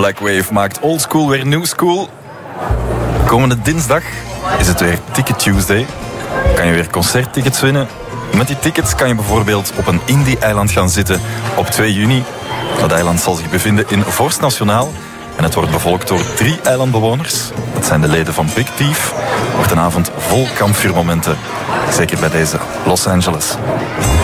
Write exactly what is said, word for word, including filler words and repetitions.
Black Wave maakt old school weer new school. Komende dinsdag is het weer Ticket Tuesday. Kan je weer concerttickets winnen. Met die tickets kan je bijvoorbeeld op een indie-eiland gaan zitten op twee juni. Dat eiland zal zich bevinden in Vorst Nationaal. En het wordt bevolkt door drie eilandbewoners. Dat zijn de leden van Big Thief. Het wordt een avond vol kampvuurmomenten. Zeker bij deze Los Angeles.